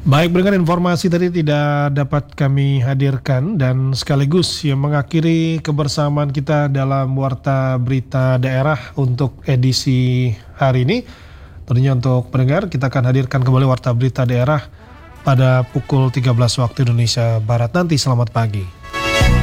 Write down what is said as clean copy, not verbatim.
Baik, dengan informasi tadi tidak dapat kami hadirkan dan sekaligus yang mengakhiri kebersamaan kita dalam Warta Berita Daerah untuk edisi hari ini. Tentunya untuk pendengar kita akan hadirkan kembali Warta Berita Daerah pada pukul 13 waktu Indonesia Barat nanti. Selamat pagi.